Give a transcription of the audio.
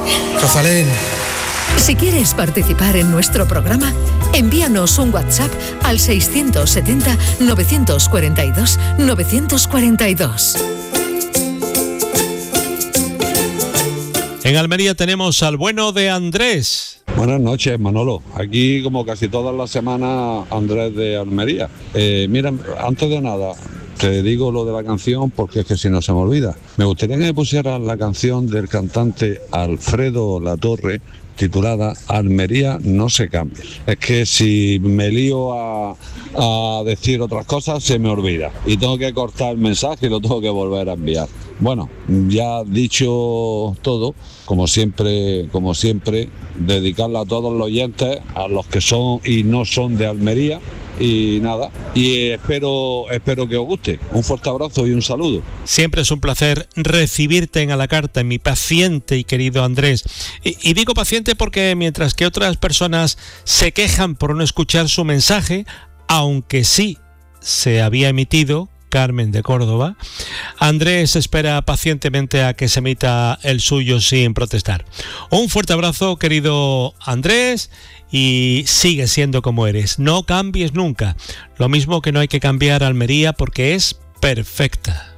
Rosalén. Si quieres participar en nuestro programa, envíanos un WhatsApp al 670-942-942. En Almería tenemos al bueno de Andrés. Buenas noches, Manolo. Aquí, como casi todas las semanas, Andrés de Almería. Mira, antes de nada, te digo lo de la canción porque es que si no se me olvida. Me gustaría que me pusieras la canción del cantante Alfredo Latorre, titulada Almería no se cambia. Es que si me lío a decir otras cosas se me olvida y tengo que cortar el mensaje y lo tengo que volver a enviar. Bueno, ya dicho todo, como siempre, dedicarla a todos los oyentes, a los que son y no son de Almería. Y nada, y espero que os guste. Un fuerte abrazo y un saludo. Siempre es un placer recibirte en A la Carta, mi paciente y querido Andrés. Y digo paciente porque mientras que otras personas se quejan por no escuchar su mensaje, aunque sí se había emitido, Carmen de Córdoba, Andrés espera pacientemente a que se emita el suyo sin protestar. Un fuerte abrazo, querido Andrés, y sigue siendo como eres. No cambies nunca. Lo mismo que no hay que cambiar Almería porque es perfecta.